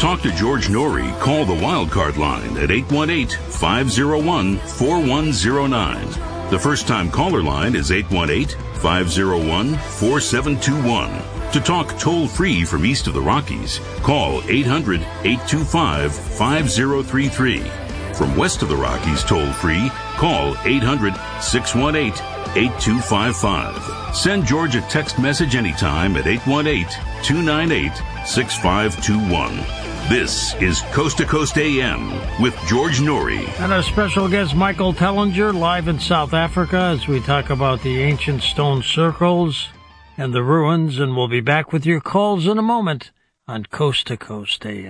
talk to George Norrie, call the Wildcard line at 818-501-4109. The first-time caller line is 818-501-4721. To talk toll-free from east of the Rockies, call 800-825-5033. From west of the Rockies toll-free, call 800-618-8255. Send George a text message anytime at 818-298-6521. This is Coast to Coast AM with George Norrie. And our special guest, Michael Tellinger, live in South Africa as we talk about the ancient stone circles and the ruins. And we'll be back with your calls in a moment on Coast to Coast AM.